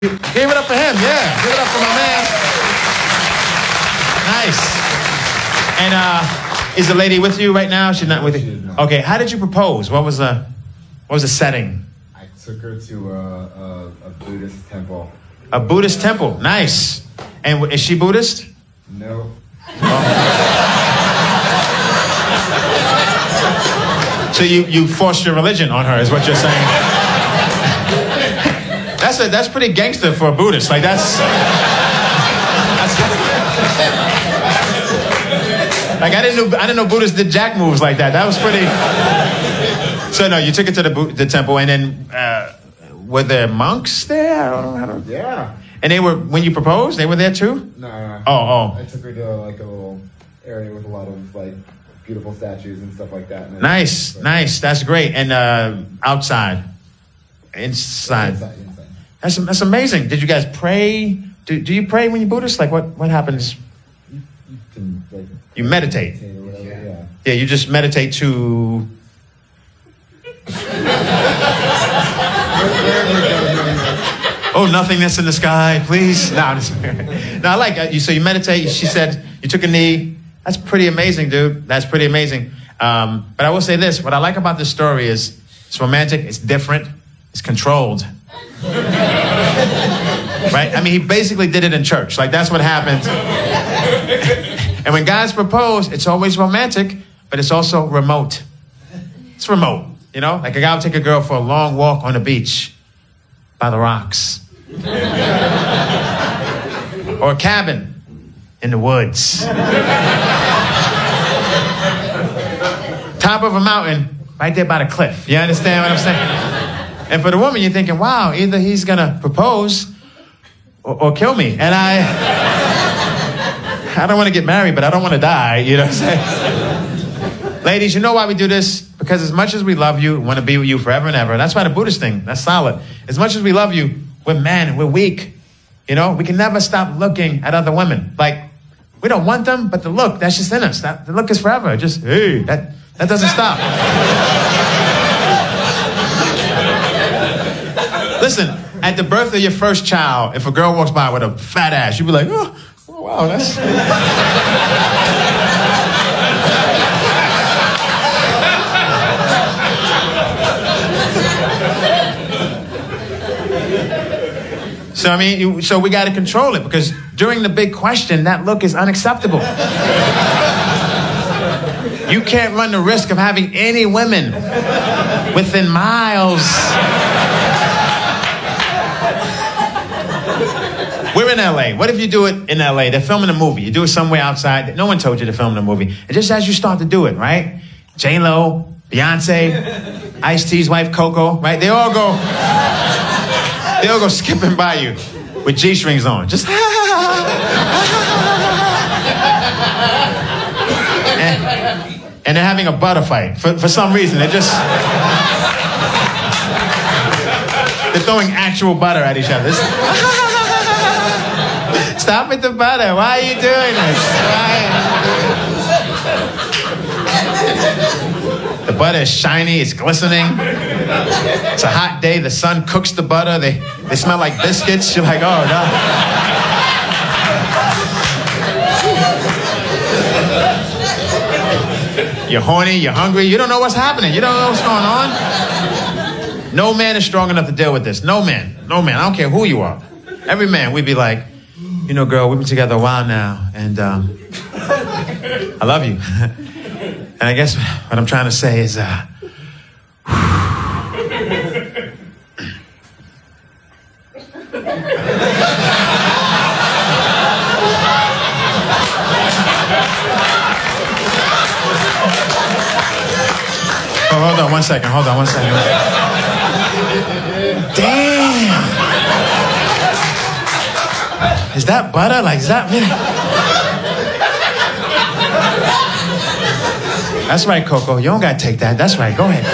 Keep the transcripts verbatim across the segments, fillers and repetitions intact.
Give it up for him, yeah. Give it up for my man. Nice. And uh, is the lady with you right now? She's not with you? Okay, how did you propose? What was the, what was the setting? I took her to a, a, a Buddhist temple. A Buddhist temple, nice. And is she Buddhist? No. Oh. So you, you forced your religion on her, is what you're saying? That's a, that's pretty gangster for a Buddhist. Like that's, that's like I didn't know I didn't know Buddhists did jack moves like that. That was pretty. So no, you took it to the the temple, and then uh, were there monks there? I don't know how to... Yeah. And they were when you proposed. They were there too. No, no, no. Oh, oh. I took her to like a little area with a lot of like beautiful statues and stuff like that. And nice, but, nice. That's great. And uh, outside, inside. inside, inside. That's that's amazing. Did you guys pray? Do do you pray when you're Buddhist? Like what, what happens? You, you can like You meditate. meditate or whatever, yeah. Yeah, you just meditate to. Oh, nothingness in the sky, please. No, I'm just, no, I like it. You. So you meditate. She said you took a knee. That's pretty amazing, dude. That's pretty amazing. Um, but I will say this: what I like about this story is it's romantic. It's different. It's controlled. Right? I mean, he basically did it in church. Like, that's what happened. And when guys propose, it's always romantic, but it's also remote. It's remote, you know? Like, a guy will take a girl for a long walk on the beach by the rocks. Or a cabin in the woods. Top of a mountain, right there by the cliff. You understand what I'm saying? And for the woman, you're thinking, wow, either he's going to propose or, or kill me. And I I don't want to get married, but I don't want to die. You know what I'm saying? Ladies, you know why we do this? Because as much as we love you, we want to be with you forever and ever. That's why the Buddhist thing, that's solid. As much as we love you, we're men, we're weak. You know, we can never stop looking at other women. Like, we don't want them, but the look, that's just in us. That, the look is forever. Just, hey, that, that doesn't stop. Listen, at the birth of your first child, if a girl walks by with a fat ass, you'd be like, oh, oh wow, that's... So, I mean, you, so we got to control it, because during the big question, that look is unacceptable. You can't run the risk of having any women within miles... We're in L A. What if you do it in L A? They're filming a movie. You do it somewhere outside. No one told you to film the movie. And just as you start to do it, right? J-Lo, Beyonce, Ice-T's wife, Coco, right? They all go, they all go skipping by you with G-strings on. Just, and, and they're having a butter fight for, for some reason. They're just, they're throwing actual butter at each other. It's, stop with the butter. Why are you doing this? Why? The butter is shiny. It's glistening. It's a hot day. The sun cooks the butter. They, they smell like biscuits. You're like, oh, no. You're horny. You're hungry. You don't know what's happening. You don't know what's going on. No man is strong enough to deal with this. No man. No man. I don't care who you are. Every man, we'd be like, you know, girl, we've been together a while now, and um, I love you. And I guess what I'm trying to say is, uh, oh, hold on one second, hold on one second. Damn. Is that butter? Like, is that me? That's right, Coco. You don't got to take that. That's right. Go ahead. Go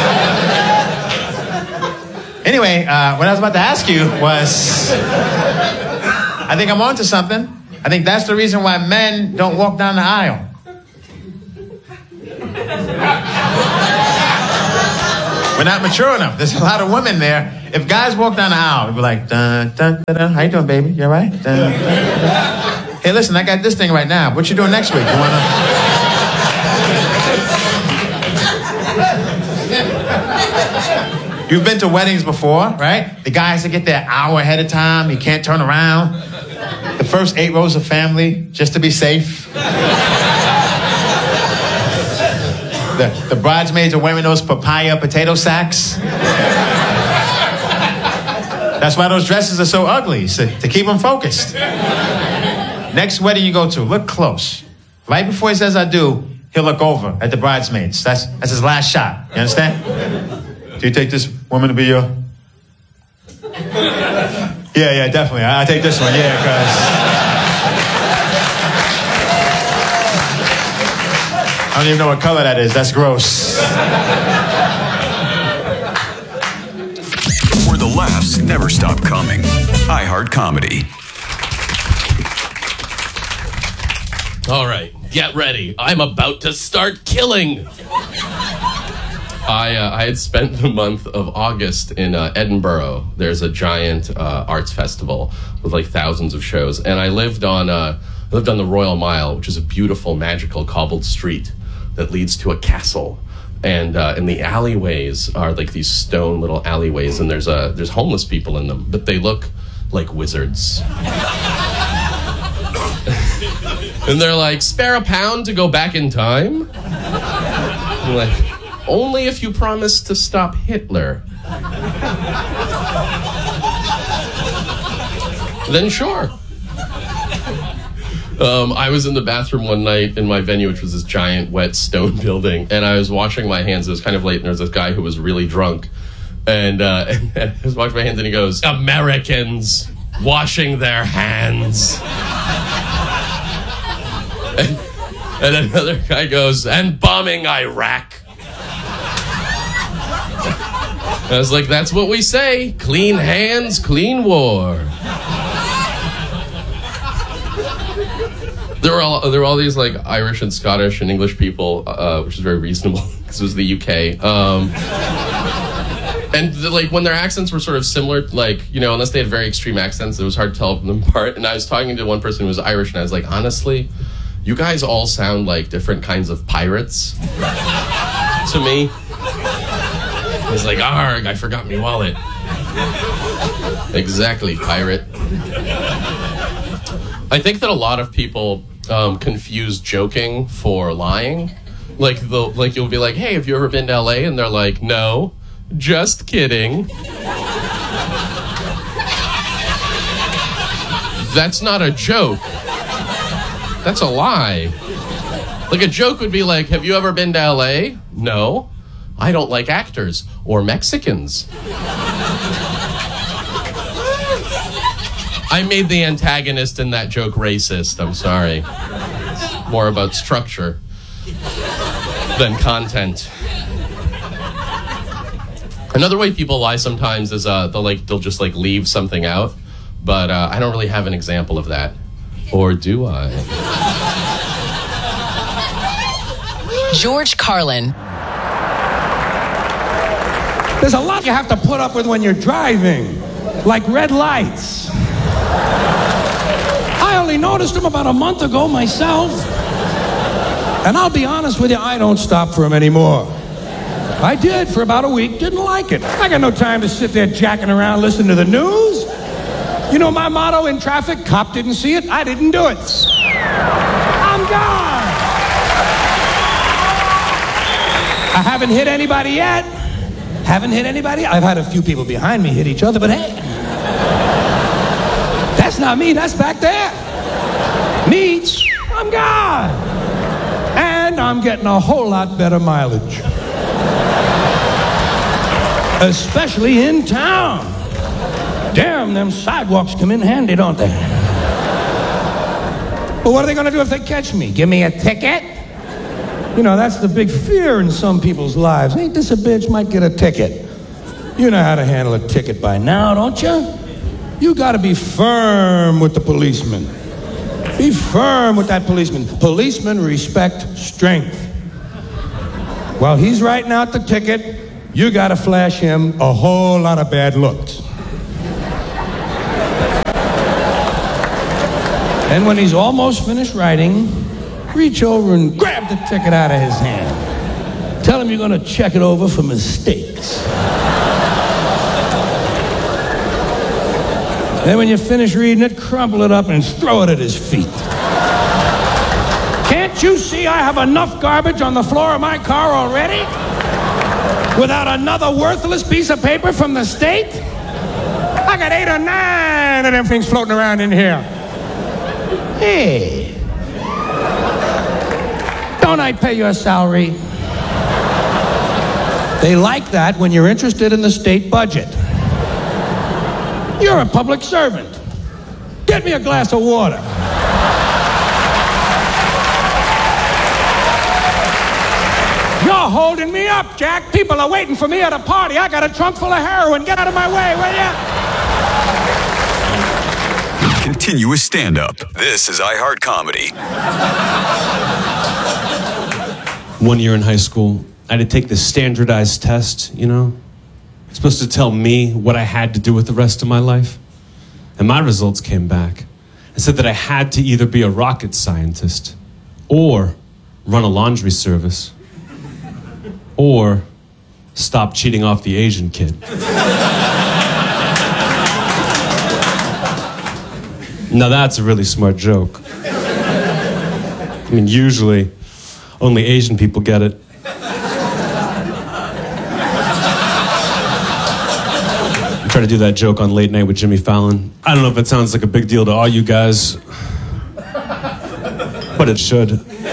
ahead. Anyway, uh, what I was about to ask you was, I think I'm onto something. I think that's the reason why men don't walk down the aisle. We're not mature enough. There's a lot of women there. If guys walk down the aisle, we'd be like, dun, dun, dun, dun. How you doing, baby? You all right? Dun, dun, dun. Hey, listen, I got this thing right now. What you doing next week? You wanna... You've been to weddings before, right? The guy has to get there an hour ahead of time. He can't turn around. The first eight rows of family, just to be safe. The, the bridesmaids are wearing those papaya potato sacks. That's why those dresses are so ugly, so, to keep them focused. Next wedding you go to, look close. Right before he says I do, he'll look over at the bridesmaids. That's, that's his last shot. You understand? Do you take this woman to be your... Yeah, yeah, definitely. I, I take this one, yeah, because... I don't even know what color that is. That's gross. Where the laughs never stop coming. iHeart Comedy. All right, get ready. I'm about to start killing. I uh, I had spent the month of August in uh, Edinburgh. There's a giant uh, arts festival with like thousands of shows, and I lived on uh, I lived on the Royal Mile, which is a beautiful, magical cobbled street that leads to a castle. And uh, and the alleyways are like these stone little alleyways, and there's uh, there's homeless people in them, but they look like wizards. And they're like, spare a pound to go back in time? I'm like, only if you promise to stop Hitler. Then sure. Um, I was in the bathroom one night in my venue, which was this giant wet stone building, and I was washing my hands. It was kind of late, and there was this guy who was really drunk. And, uh, and I was washing my hands, and he goes, Americans washing their hands. and, and another guy goes, and bombing Iraq. I was like, that's what we say. Clean hands, clean war. There were all there were all these like Irish and Scottish and English people, uh, which is very reasonable because it was the U K. Um, and the, like when their accents were sort of similar, like you know, unless they had very extreme accents, it was hard to tell them apart. And I was talking to one person who was Irish, and I was like, honestly, you guys all sound like different kinds of pirates to me. I was like, arg, I forgot my wallet. Exactly, pirate. I think that a lot of people um, confuse joking for lying. Like, the, like you'll be like, hey, have you ever been to L A? And they're like, no, just kidding. That's not a joke. That's a lie. Like, a joke would be like, have you ever been to L A? No. I don't like actors or Mexicans. I made the antagonist in that joke racist. I'm sorry. It's more about structure than content. Another way people lie sometimes is uh, they'll like they'll just like leave something out, but uh, I don't really have an example of that, or do I? George Carlin. There's a lot you have to put up with when you're driving, like red lights. I only noticed them about a month ago myself. And I'll be honest with you, I don't stop for them anymore. I did for about a week, didn't like it. I got no time to sit there jacking around listening to the news. You know my motto in traffic? Cop didn't see it, I didn't do it. I'm gone. I haven't hit anybody yet. Haven't hit anybody. I've had a few people behind me hit each other, but hey. That's not me, that's back there. Me, I'm gone. And I'm getting a whole lot better mileage. Especially in town. Damn, them sidewalks come in handy, don't they? But what are they gonna do if they catch me? Give me a ticket? You know, that's the big fear in some people's lives. Ain't this a bitch? Might get a ticket. You know how to handle a ticket by now, don't you? You gotta be firm with the policeman. Be firm with that policeman. Policemen respect strength. While he's writing out the ticket, you got to flash him a whole lot of bad looks. And when he's almost finished writing, reach over and grab the ticket out of his hand. Tell him you're going to check it over for mistakes. Then when you finish reading it, crumple it up and throw it at his feet. Can't you see I have enough garbage on the floor of my car already? Without another worthless piece of paper from the state? I got eight or nine of them things floating around in here. Hey, don't I pay your salary? They like that when you're interested in the state budget. You're a public servant. Get me a glass of water. You're holding me up, Jack. People are waiting for me at a party. I got a trunk full of heroin. Get out of my way, will ya? Continuous stand-up. This is iHeart Comedy. One year in high school, I had to take the standardized test, you know? It's supposed to tell me what I had to do with the rest of my life. And my results came back. It said that I had to either be a rocket scientist, or run a laundry service, or stop cheating off the Asian kid. Now that's a really smart joke. I mean, usually, only Asian people get it. I try to do that joke on Late Night with Jimmy Fallon. I don't know if it sounds like a big deal to all you guys, but it should.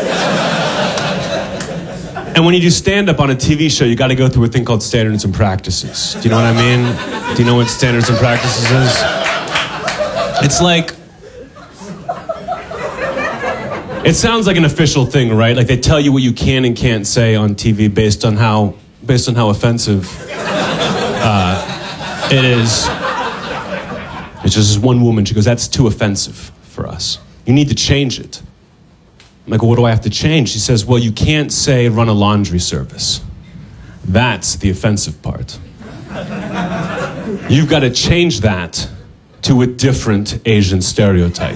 And when you do stand-up on a T V show, you got to go through a thing called standards and practices. Do you know what I mean? Do you know what standards and practices is? It's like... It sounds like an official thing, right? Like they tell you what you can and can't say on T V based on how, based on how offensive uh, it is. It's just this one woman. She goes, "That's too offensive for us. You need to change it." I'm like, "Well, what do I have to change?" She says, "Well, you can't say run a laundry service. That's the offensive part. You've got to change that to a different Asian stereotype."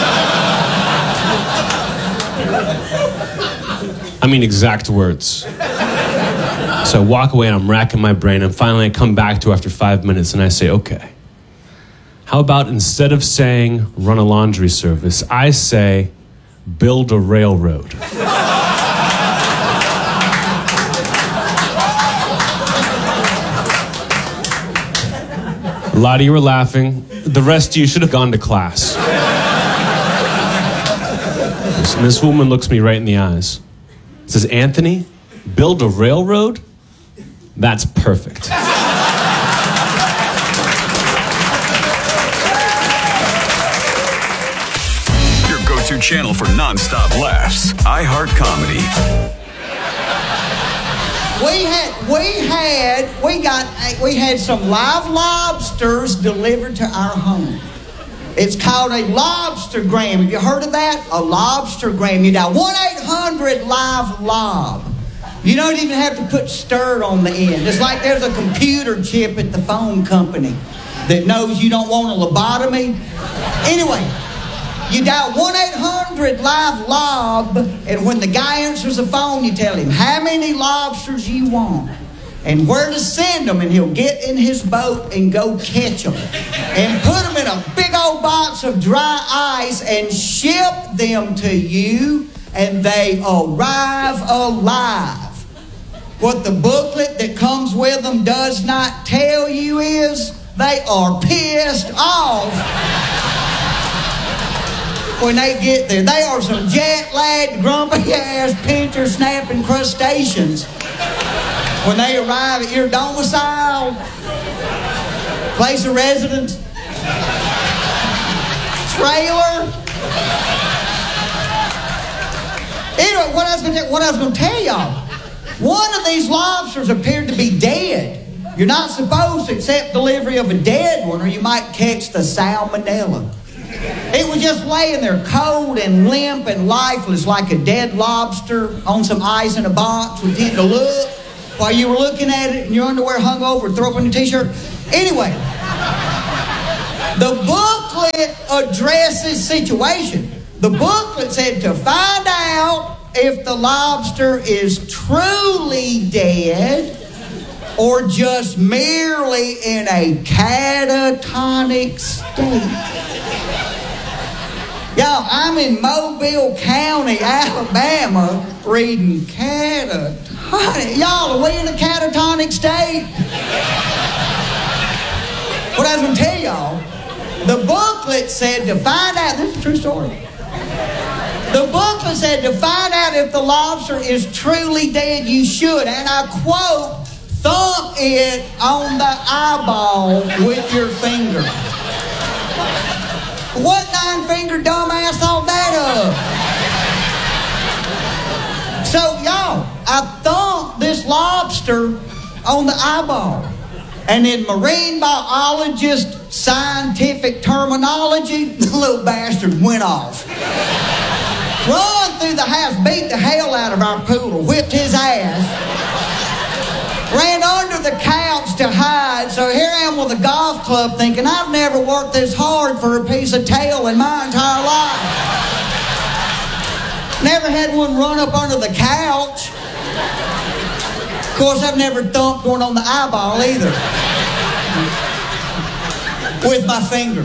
I mean, exact words. So I walk away and I'm racking my brain, and finally I come back to her after five minutes and I say, "Okay, how about instead of saying run a laundry service, I say build a railroad." A lot of you were laughing. The rest of you should have gone to class. And this woman looks me right in the eyes. Says, "Anthony, build a railroad? That's perfect." Your go-to channel for non-stop laughs. iHeart Comedy. We had, we had, we got, we had some live lobsters delivered to our home. It's called a lobstergram. Have you heard of that? A lobstergram. You dial one eight hundred live lob. You don't even have to put stir on the end. It's like there's a computer chip at the phone company that knows you don't want a lobotomy. Anyway, you dial one eight hundred live lob, and when the guy answers the phone, you tell him how many lobsters you want and where to send them, and he'll get in his boat and go catch them and put them in a big old box of dry ice and ship them to you, and they arrive alive. What the booklet that comes with them does not tell you is they are pissed off when they get there. They are some jet-lagged, grumpy-ass, pincher-snapping crustaceans. When they arrive at your domicile, place of residence, trailer. Anyway, what I was going to what I was going to tell y'all, one of these lobsters appeared to be dead. You're not supposed to accept delivery of a dead one, or you might catch the salmonella. It was just laying there cold and limp and lifeless like a dead lobster on some ice in a box would tend to look. while you were looking at it in your underwear hung over, throw up on your t-shirt. Anyway, the booklet addresses situation. The booklet said to find out if the lobster is truly dead or just merely in a catatonic state. Y'all, I'm in Mobile County, Alabama, reading catatonic. Y'all, are we in a catatonic state? What I was going to tell y'all, the booklet said to find out, this is a true story. The booklet said to find out if the lobster is truly dead, you should, and I quote, thump it on the eyeball with your finger. What nine-fingered dumbass thought that of? So, y'all, I thumped this lobster on the eyeball. And in marine biologist scientific terminology, the little bastard went off. Run through the house, beat the hell out of our poodle, whipped his ass. Ran under the couch to hide, so here I am with a golf club thinking I've never worked this hard for a piece of tail in my entire life. Never had one run up under the couch. Of course, I've never thumped one on the eyeball either. With my finger.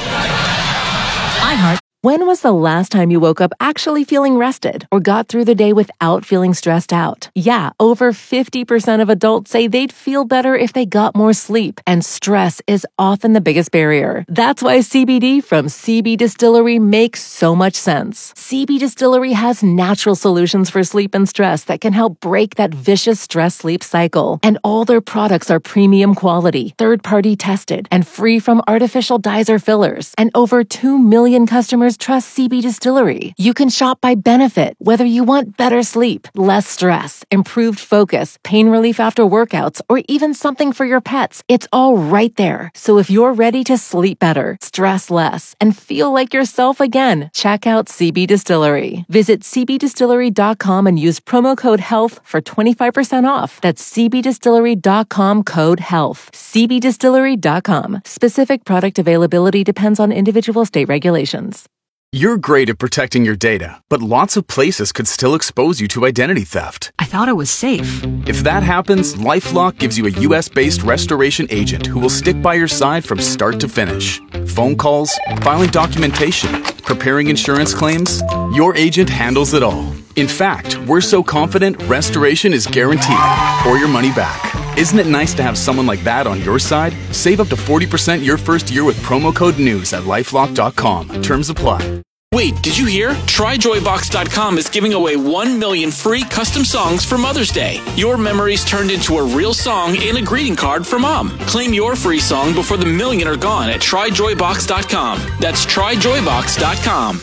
iHeart. When was the last time you woke up actually feeling rested or got through the day without feeling stressed out? Yeah, over fifty percent of adults say they'd feel better if they got more sleep, and stress is often the biggest barrier. That's why C B D from C B Distillery makes so much sense. C B Distillery has natural solutions for sleep and stress that can help break that vicious stress-sleep cycle. And all their products are premium quality, third-party tested, and free from artificial dyes or fillers. And over two million customers trust C B Distillery. You can shop by benefit, whether you want better sleep, less stress, improved focus, pain relief after workouts, or even something for your pets. It's all right there. So if you're ready to sleep better, stress less, and feel like yourself again, check out C B Distillery. Visit c b distillery dot com and use promo code HEALTH for twenty-five percent off. That's c b distillery dot com code HEALTH. c b distillery dot com. Specific product availability depends on individual state regulations. You're great at protecting your data, but lots of places could still expose you to identity theft. I thought it was safe. If that happens, LifeLock gives you a U S-based restoration agent who will stick by your side from start to finish. Phone calls, filing documentation, preparing insurance claims, your agent handles it all. In fact, we're so confident restoration is guaranteed or your money back. Isn't it nice to have someone like that on your side? Save up to forty percent your first year with promo code NEWS at lifelock dot com. Terms apply. Wait, did you hear? try joy box dot com is giving away one million free custom songs for Mother's Day. Your memories turned into a real song and a greeting card for Mom. Claim your free song before the million are gone at try joy box dot com. That's try joy box dot com.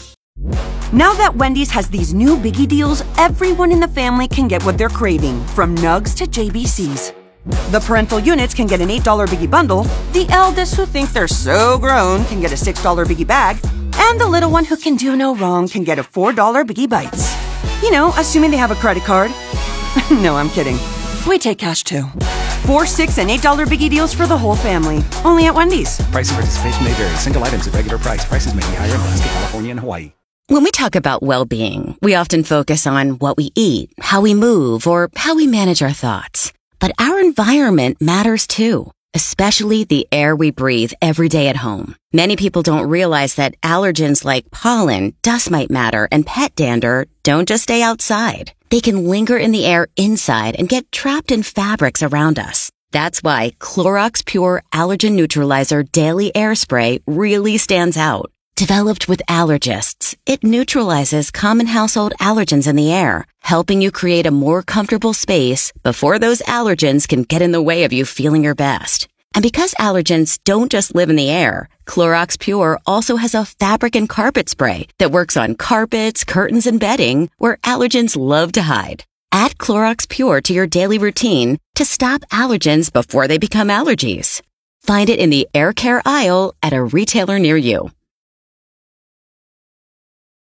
Now that Wendy's has these new biggie deals, everyone in the family can get what they're craving, from nugs to J B Cs. The parental units can get an eight dollar biggie bundle, the eldest who think they're so grown can get a six dollar biggie bag, and the little one who can do no wrong can get a four dollar biggie bites. You know, assuming they have a credit card. No, I'm kidding. We take cash too. Four, six, and eight dollar biggie deals for the whole family. Only at Wendy's. Price and participation may vary. Single items at regular price. Prices may be higher in Alaska, California, and Hawaii. When we talk about well-being, we often focus on what we eat, how we move, or how we manage our thoughts. But our environment matters too, especially the air we breathe every day at home. Many people don't realize that allergens like pollen, dust mite matter, and pet dander don't just stay outside. They can linger in the air inside and get trapped in fabrics around us. That's why Clorox Pure Allergen Neutralizer Daily Air Spray really stands out. Developed with allergists, it neutralizes common household allergens in the air, helping you create a more comfortable space before those allergens can get in the way of you feeling your best. And because allergens don't just live in the air, Clorox Pure also has a fabric and carpet spray that works on carpets, curtains, and bedding where allergens love to hide. Add Clorox Pure to your daily routine to stop allergens before they become allergies. Find it in the air care aisle at a retailer near you.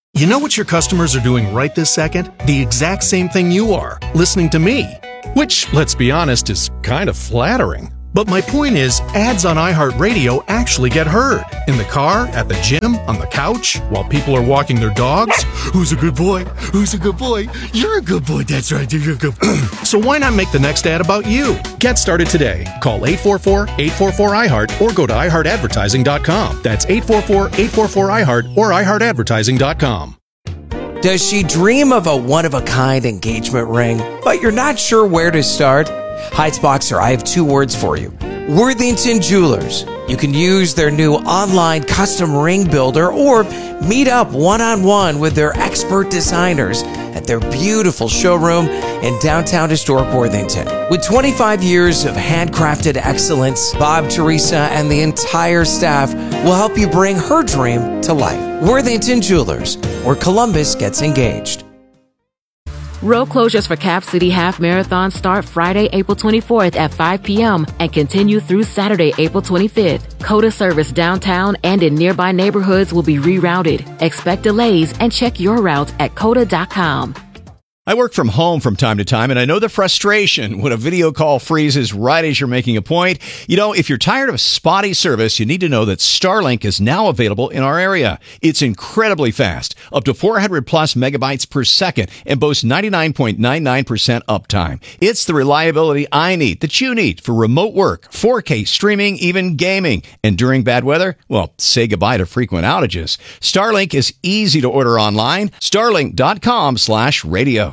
You know what your customers are doing right this second? The exact same thing you are, listening to me. Which, let's be honest, is kind of flattering. But my point is, ads on iHeartRadio actually get heard. In the car, at the gym, on the couch, while people are walking their dogs. Who's a good boy? Who's a good boy? You're a good boy. That's right. You're a good boy. So why not make the next ad about you? Get started today. Call eight four four, eight four four, I heart or go to i heart advertising dot com. That's eight four four, eight four four, I heart or i heart advertising dot com. Does she dream of a one-of-a-kind engagement ring, but you're not sure where to start? Heights-Boxer, I have two words for you. Worthington Jewelers. You can use their new online custom ring builder or meet up one-on-one with their expert designers at their beautiful showroom in downtown historic Worthington. With twenty-five years of handcrafted excellence, Bob, Teresa, and the entire staff will help you bring her dream to life. Worthington Jewelers, where Columbus gets engaged. Road closures for Cap City Half Marathon start Friday, April twenty-fourth at five p.m. and continue through Saturday, April twenty-fifth. COTA service downtown and in nearby neighborhoods will be rerouted. Expect delays and check your route at cota dot com. I work from home from time to time, and I know the frustration when a video call freezes right as you're making a point. You know, if you're tired of spotty service, you need to know that Starlink is now available in our area. It's incredibly fast, up to four hundred plus megabytes per second, and boasts ninety-nine point nine nine percent uptime. It's the reliability I need, that you need, for remote work, four K streaming, even gaming. And during bad weather, well, say goodbye to frequent outages. Starlink is easy to order online. Starlink dot com slash radio.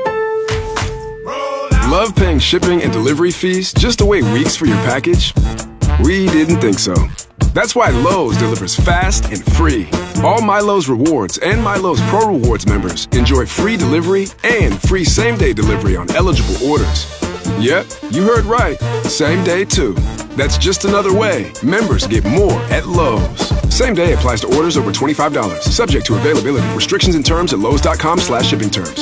Love paying shipping and delivery fees just to wait weeks for your package? We didn't think so. That's why Lowe's delivers fast and free. All MyLowe's Rewards and MyLowe's Pro Rewards members enjoy free delivery and free same-day delivery on eligible orders. Yep, you heard right. Same day, too. That's just another way members get more at Lowe's. Same day applies to orders over twenty-five dollars. Subject to availability. Restrictions and terms at lowes dot com slash shipping terms.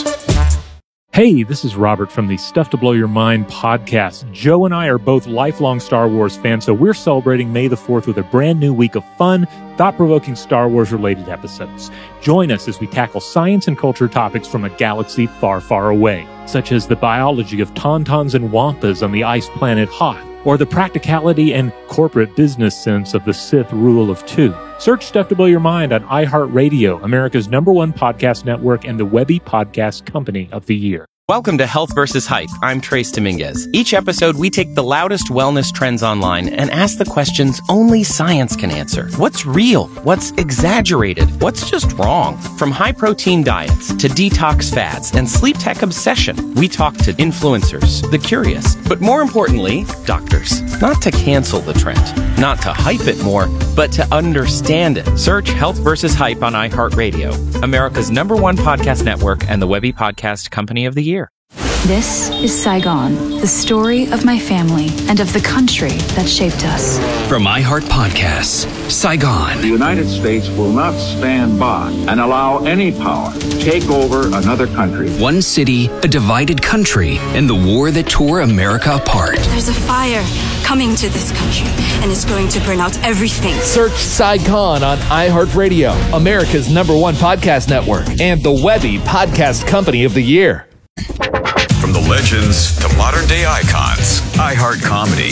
Hey, this is Robert from the Stuff to Blow Your Mind podcast. Joe and I are both lifelong Star Wars fans, so we're celebrating May the fourth with a brand new week of fun, thought-provoking Star Wars-related episodes. Join us as we tackle science and culture topics from a galaxy far, far away, such as the biology of tauntauns and wampas on the ice planet Hoth, or the practicality and corporate business sense of the Sith rule of two. Search Stuff to Blow Your Mind on iHeartRadio, America's number one podcast network and the Webby Podcast Company of the Year. Welcome to Health versus Hype. I'm Trace Dominguez. Each episode, we take the loudest wellness trends online and ask the questions only science can answer. What's real? What's exaggerated? What's just wrong? From high-protein diets to detox fads and sleep tech obsession, we talk to influencers, the curious, but more importantly, doctors. Not to cancel the trend, not to hype it more, but to understand it. Search Health versus Hype on iHeartRadio, America's number one podcast network and the Webby Podcast Company of the Year. This is Saigon, the story of my family and of the country that shaped us. From iHeart Podcasts, Saigon. The United States will not stand by and allow any power to take over another country. One city, a divided country, and the war that tore America apart. There's a fire coming to this country, and it's going to burn out everything. Search Saigon on iHeartRadio, America's number one podcast network, and the Webby Podcast Company of the Year. From the legends to modern-day icons, iHeart Comedy.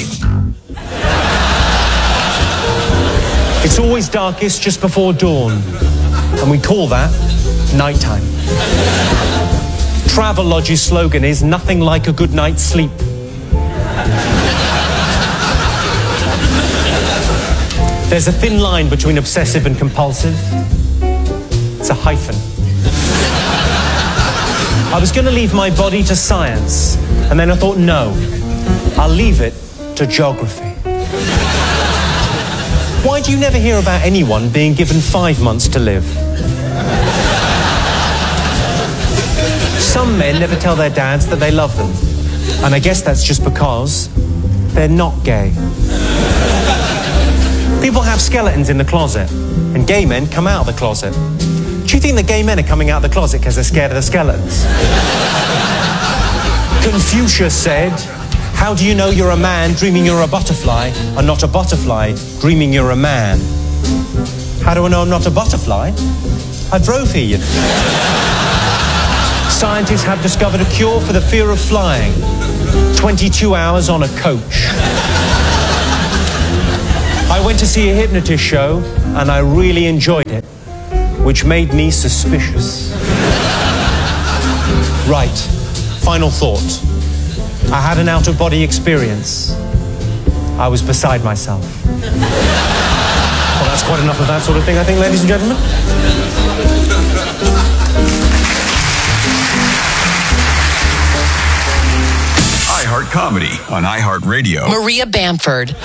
It's always darkest just before dawn, and we call that nighttime. Travelodge's slogan is nothing like a good night's sleep. There's a thin line between obsessive and compulsive. It's a hyphen. I was going to leave my body to science, and then I thought, no, I'll leave it to geography. Why do you never hear about anyone being given five months to live? Some men never tell their dads that they love them, and I guess that's just because they're not gay. People have skeletons in the closet, and gay men come out of the closet. Do you think that gay men are coming out of the closet because they're scared of the skeletons? Confucius said, how do you know you're a man dreaming you're a butterfly and not a butterfly dreaming you're a man? How do I know I'm not a butterfly? Atrophy, you know. Scientists have discovered a cure for the fear of flying. twenty-two hours on a coach. I went to see a hypnotist show, and I really enjoyed it, which made me suspicious. Right, final thought. I had an out-of-body experience. I was beside myself. Well, that's quite enough of that sort of thing, I think, ladies and gentlemen. iHeart Comedy on iHeartRadio. Maria Bamford.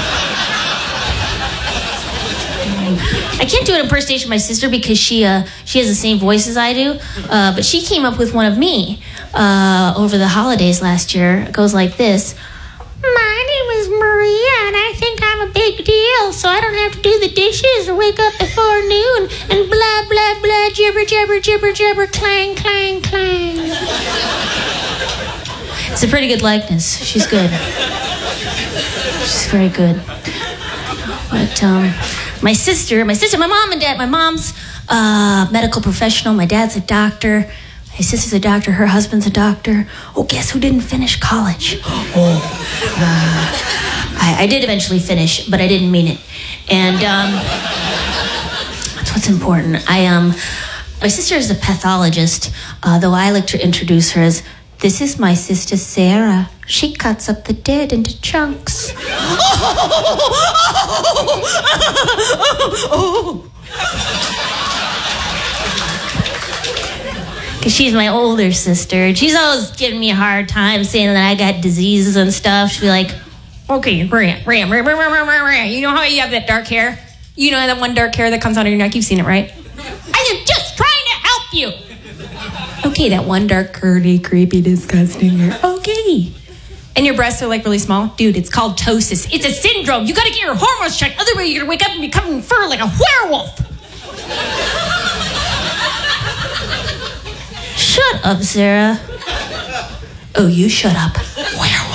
I can't do an impersonation of my sister because she uh, she has the same voice as I do, uh, but she came up with one of me uh, over the holidays last year. It goes like this. My name is Maria, and I think I'm a big deal, so I don't have to do the dishes or wake up before noon and blah, blah, blah, jibber, jibber, jibber, jibber, clang, clang, clang. It's a pretty good likeness. She's good. She's very good. But, um... My sister, my sister, my mom and dad, my mom's a medical professional, my dad's a doctor, my sister's a doctor, her husband's a doctor. Oh, guess who didn't finish college? Oh, uh, I, I did eventually finish, but I didn't mean it. And um, that's what's important. I um, my sister is a pathologist, uh, though I like to introduce her as, this is my sister Sarah. She cuts up the dead into chunks. Because she's my older sister. And she's always giving me a hard time saying that I got diseases and stuff. She'll be like, okay, Ram, Ram, Ram, Ram, Ram, Ram, Ram. You know how you have that dark hair? You know that one dark hair that comes out of your neck? You've seen it, right? I am just trying to help you. Okay, that one dark, curly, creepy, disgusting hair. Okay. And your breasts are like really small? Dude, it's called ptosis. It's a syndrome. You gotta get your hormones checked. Otherwise, you're gonna wake up and be covered in fur like a werewolf. Shut up, Sarah. Oh, you shut up. Werewolf.